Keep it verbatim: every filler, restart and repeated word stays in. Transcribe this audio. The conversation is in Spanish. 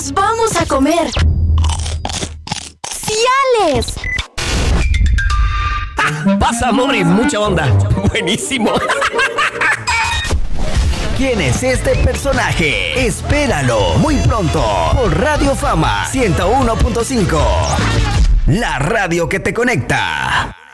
Vamos a comer. ¡Ciales! Pasa, Morris, mucha onda. Buenísimo. ¿Quién es este personaje? Espéralo muy pronto por Radio Fama ciento uno punto cinco. La radio que te conecta.